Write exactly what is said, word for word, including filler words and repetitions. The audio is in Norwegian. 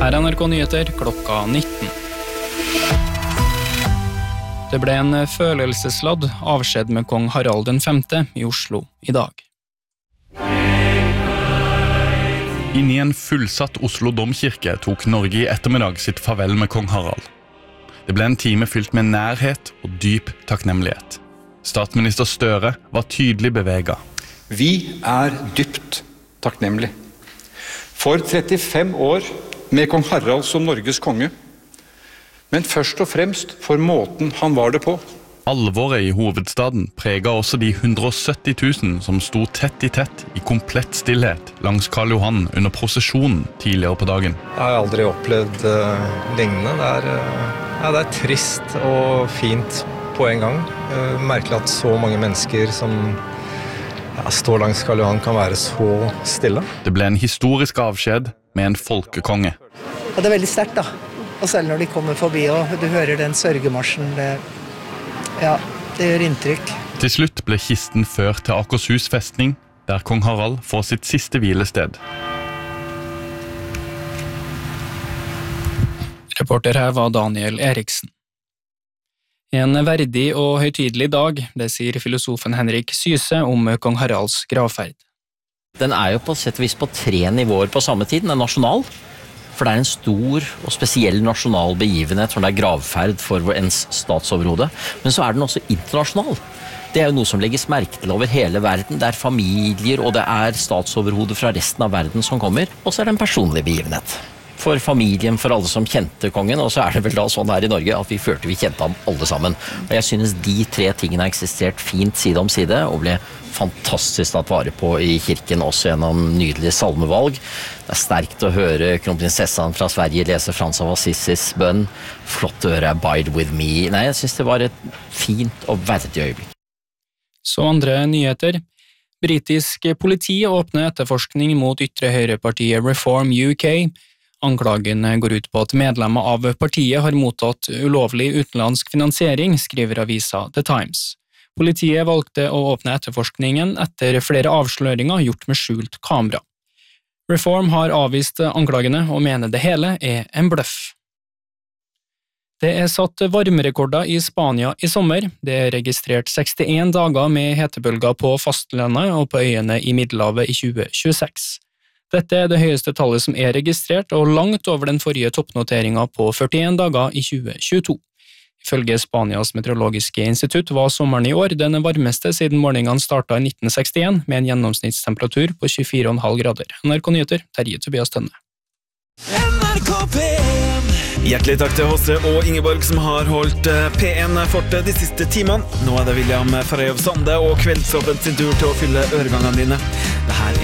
Her er N R K Nyheter klokka nitten. Det ble en følelsesladd avskjed med kong Harald den femte i Oslo i dag. Inn i en fullsatt Oslo domkirke tok Norge i ettermiddag sitt farvel med kong Harald. Det ble en time fylt med nærhet og dyp takknemlighet. Statsminister Støre var tydelig beveget. Vi er dypt takknemlige. For trettifem år med kong Harald som Norges konge, men først og fremst for måten han var det på. Alvoret i hovedstaden preget også de hundre og sytti tusen som sto tett i tett i komplett stillhet langs Karl Johan under prosesjonen tidligere på dagen. Jeg har aldri opplevd uh, lignende. Det er, uh, ja, det er trist og fint på en gang. Uh, merkelig at så mange mennesker som ja, står langs Karl Johan kan være så stille. Det ble en historisk avskjed med en folkekonge. Og det er veldig sterkt da. Og selv når de kommer forbi og du hører den sørgemarsjen, det, ja, det gjør inntrykk. Til slutt ble kisten ført til Akershus festning, der kong Harald får sitt siste hvilested. Reporter her var Daniel Eriksen. En verdig og høytidelig dag, det sier filosofen Henrik Syse om kong Haralds gravferd. Den er jo på sett og vis på tre nivåer på samme tid. Den er nasjonal, for det er en stor og spesiell nasjonal begivenhet når det er gravferd for ens statsoverhode. Men så er den også internasjonal. Det er jo noe som legges merke til over hele verden. Det er familier og det er statsoverhode fra resten av verden som kommer. Og så er det en personlig begivenhet. For familien, for alle som kjente kongen, og så er det vel da sånn her i Norge at vi følte vi kjente ham alle sammen. Og jeg synes de tre tingene har eksistert fint side om side, og ble fantastisk tatt vare på i kirken, også gjennom nydelige salmevalg. Det er sterkt å høre kronprinsessan fra Sverige lese Frans av Assisis bønn. Flott å høre Abide with me. Nei, jeg synes det var et fint og verdig øyeblikk. Så andre nyheter. Britisk politi åpner etterforskning mot ytre høyrepartiet Reform U K. Anklagen går ut på at medlemmer av partiet har mottatt ulovlig utenlandsk finansiering, skriver avisa The Times. Politiet valgte å åpne etterforskningen etter flere avsløringer gjort med skjult kamera. Reform har avvist anklagene og mener det hele er en bløff. Det er satt varmerekorder i Spania i sommer. Det er registrert sekstien dager med hetebølger på fastlandet og på øyene i Middelhavet i tjue tjueseks. Dette er det høyeste tallet som er registrert, og langt over den forrige toppnoteringen på førtien dager i tjue tjueto. Ifølge Spanias meteorologiske institutt var sommeren i år den varmeste siden målingene startet i nitten sekstien, med en gjennomsnittstemperatur på tjuefire komma fem grader. N R K Nyheter, Terje Tobias Tønne. N R K P en. Hjertelig takk til Håse og Ingeborg som har holdt P en fortet de siste timene. Nå er det William Frøyv Sande og Kveldsåpen sin tur til å fylle øregangene dine. Det her er